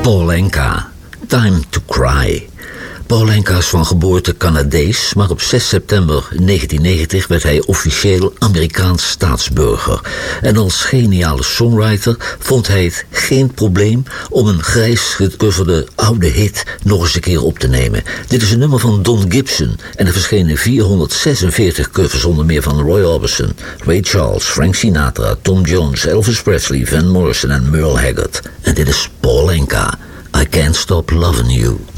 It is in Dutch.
Paul Anka, Time to Cry. Paul Anka is van geboorte Canadees, maar op 6 september 1990 werd hij officieel Amerikaans staatsburger. En als geniale songwriter vond hij het geen probleem om een grijs gecoverde oude hit nog eens een keer op te nemen. Dit is een nummer van Don Gibson en er verschenen 446 covers onder meer van Roy Orbison, Ray Charles, Frank Sinatra, Tom Jones, Elvis Presley, Van Morrison en Merle Haggard. En dit is Paul Anka, I Can't Stop Loving You.